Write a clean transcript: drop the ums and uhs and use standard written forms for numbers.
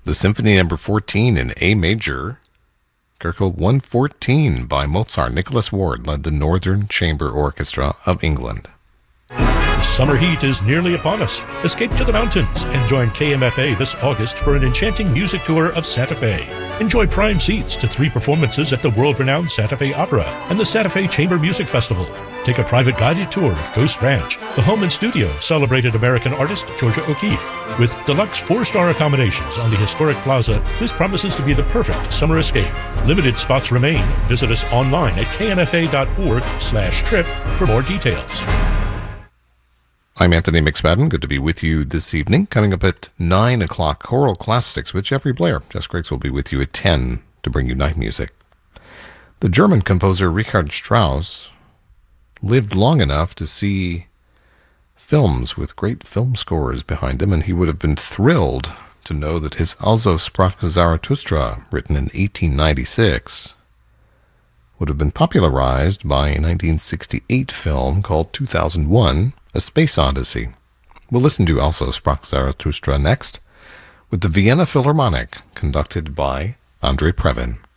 The Symphony No. 14 in A major, Carco 114 by Mozart. Nicholas Ward led the Northern Chamber Orchestra of England. The summer heat is nearly upon us. Escape to the mountains and join KMFA this August for an enchanting music tour of Santa Fe. Enjoy prime seats to 3 performances at the world-renowned Santa Fe Opera and the Santa Fe Chamber Music Festival. Take a private guided tour of Ghost Ranch, the home and studio of celebrated American artist Georgia O'Keeffe. With deluxe 4-star accommodations on the historic plaza, this promises to be the perfect summer escape. Limited spots remain. Visit us online at kmfa.org/trip for more details. I'm Anthony McSpadden. Good to be with you this evening. Coming up at 9 o'clock, Choral Classics with Jeffrey Blair. Jess Griggs will be with you at 10 to bring you night music. The German composer Richard Strauss lived long enough to see films with great film scores behind him, and he would have been thrilled to know that his Also sprach Zarathustra, written in 1896, would have been popularized by a 1968 film called 2001, A Space Odyssey. We'll listen to Also sprach Zarathustra next with the Vienna Philharmonic, conducted by Andrei Previn.